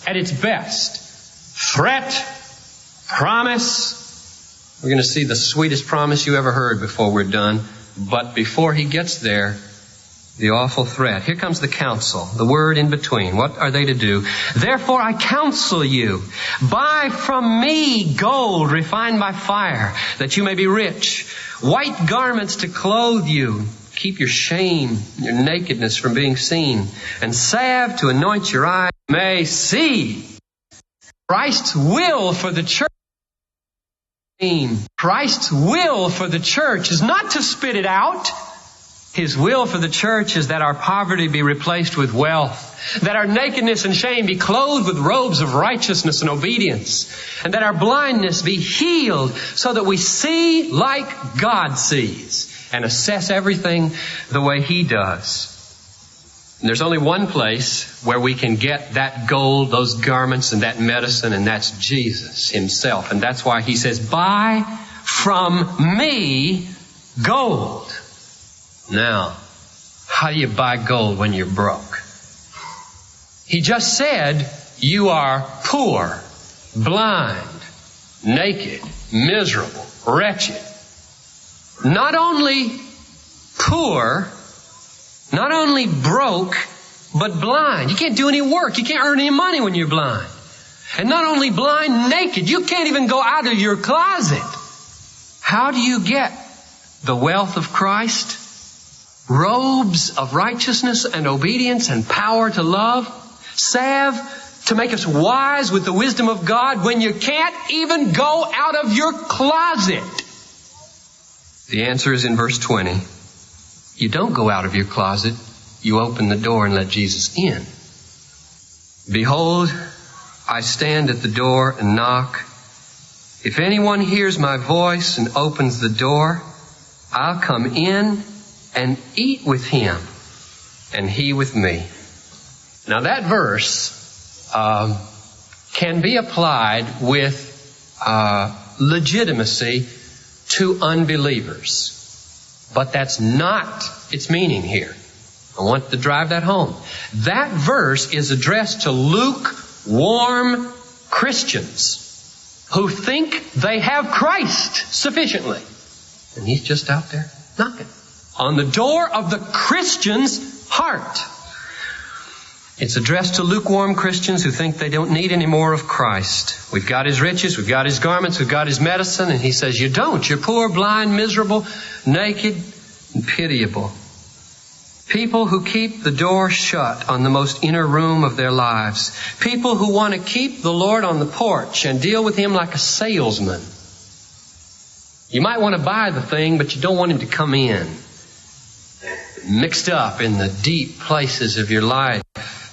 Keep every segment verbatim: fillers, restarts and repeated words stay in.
at its best. Threat, promise. We're going to see the sweetest promise you ever heard before we're done. But before he gets there, the awful threat. Here comes the counsel, the word in between. What are they to do? Therefore I counsel you, buy from me gold refined by fire, that you may be rich, white garments to clothe you, keep your shame, your nakedness from being seen, and salve to anoint your eyes, may see Christ's will for the church. Christ's will for the church is not to spit it out. His will for the church is that our poverty be replaced with wealth, that our nakedness and shame be clothed with robes of righteousness and obedience, and that our blindness be healed so that we see like God sees and assess everything the way He does. And there's only one place where we can get that gold, those garments, and that medicine, and that's Jesus Himself. And that's why He says, buy from me gold. Now, how do you buy gold when you're broke? He just said you are poor, blind, naked, miserable, wretched. Not only poor, not only broke, but blind. You can't do any work. You can't earn any money when you're blind. And not only blind, naked. You can't even go out of your closet. How do you get the wealth of Christ? Robes of righteousness and obedience and power to love. Salve to make us wise with the wisdom of God when you can't even go out of your closet. The answer is in verse twenty. You don't go out of your closet. You open the door and let Jesus in. Behold, I stand at the door and knock. If anyone hears my voice and opens the door, I'll come in and eat with him, and he with me. Now that verse um, can be applied with uh, legitimacy to unbelievers. But that's not its meaning here. I want to drive that home. That verse is addressed to lukewarm Christians who think they have Christ sufficiently. And He's just out there knocking on the door of the Christian's heart. It's addressed to lukewarm Christians who think they don't need any more of Christ. We've got His riches, we've got His garments, we've got His medicine, and He says, you don't. You're poor, blind, miserable, naked, and pitiable. People who keep the door shut on the most inner room of their lives. People who want to keep the Lord on the porch and deal with Him like a salesman. You might want to buy the thing, but you don't want Him to come in. Mixed up in the deep places of your life.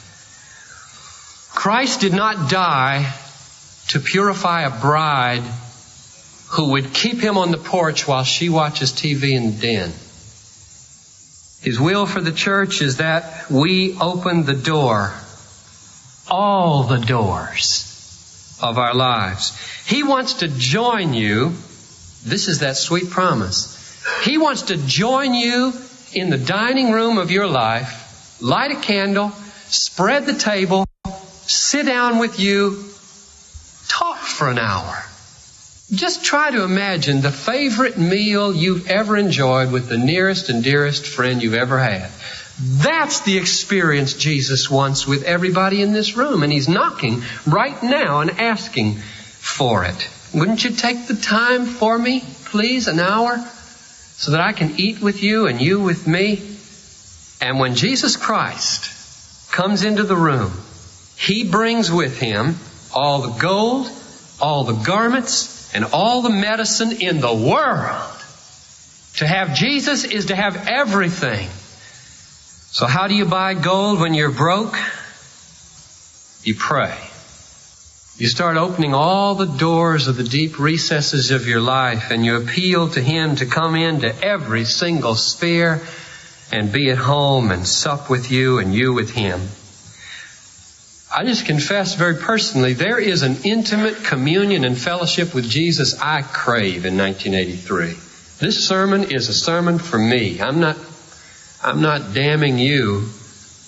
Christ did not die to purify a bride who would keep Him on the porch while she watches T V in the den. His will for the church is that we open the door, all the doors of our lives. He wants to join you. This is that sweet promise. He wants to join you in the dining room of your life, light a candle, spread the table, sit down with you, talk for an hour. Just try to imagine the favorite meal you've ever enjoyed with the nearest and dearest friend you've ever had. That's the experience Jesus wants with everybody in this room. And He's knocking right now and asking for it. Wouldn't you take the time for me, please, an hour, so that I can eat with you and you with me? And when Jesus Christ comes into the room, He brings with Him all the gold, all the garments, and all the medicine in the world. To have Jesus is to have everything. So how do you buy gold when you're broke? You pray. You start opening all the doors of the deep recesses of your life, and you appeal to Him to come into every single sphere and be at home and sup with you and you with Him. I just confess very personally, there is an intimate communion and fellowship with Jesus I crave in nineteen eighty-three. This sermon is a sermon for me. I'm not, I'm not damning you.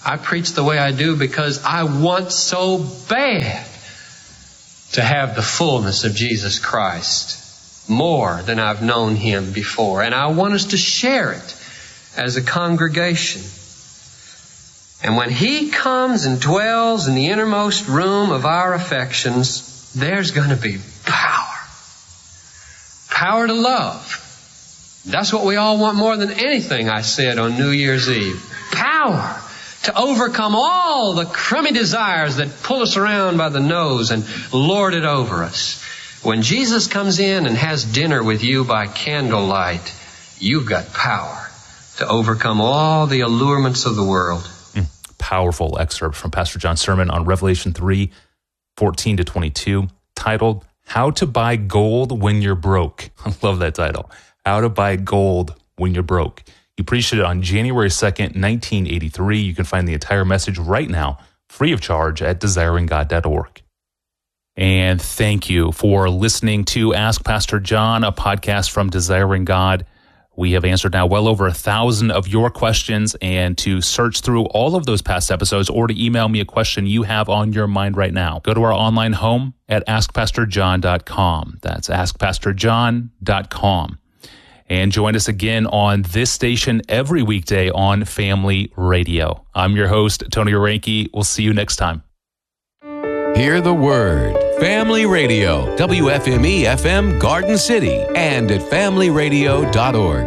I preach the way I do because I want so bad to have the fullness of Jesus Christ, more than I've known Him before. And I want us to share it as a congregation. And when He comes and dwells in the innermost room of our affections, there's going to be power. Power to love. That's what we all want more than anything, I said on New Year's Eve. Power to overcome all the crummy desires that pull us around by the nose and lord it over us. When Jesus comes in and has dinner with you by candlelight, you've got power to overcome all the allurements of the world. Mm, powerful excerpt from Pastor John's sermon on Revelation three, fourteen to twenty-two, titled, How to Buy Gold When You're Broke. I love that title. How to Buy Gold When You're Broke. He preached it on January second, nineteen eighty-three. You can find the entire message right now, free of charge, at desiring god dot org. And thank you for listening to Ask Pastor John, a podcast from Desiring God. We have answered now well over a thousand of your questions, and to search through all of those past episodes or to email me a question you have on your mind right now, go to our online home at ask pastor john dot com. That's ask pastor john dot com. And join us again on this station every weekday on Family Radio. I'm your host, Tony Orenke. We'll see you next time. Hear the Word. Family Radio, W F M E F M Garden City, and at family radio dot org.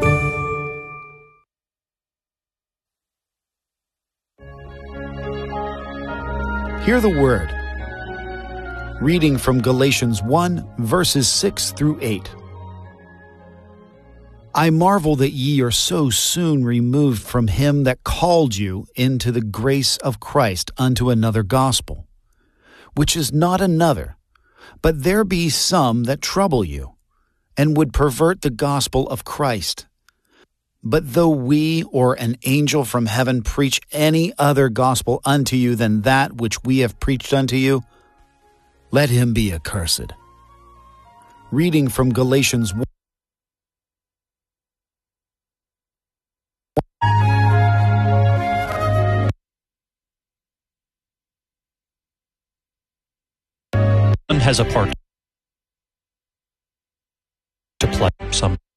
Hear the Word. Reading from Galatians one, verses six through eight. I marvel that ye are so soon removed from him that called you into the grace of Christ unto another gospel, which is not another, but there be some that trouble you, and would pervert the gospel of Christ. But though we or an angel from heaven preach any other gospel unto you than that which we have preached unto you, let him be accursed. Reading from Galatians one. Has a part to play. Some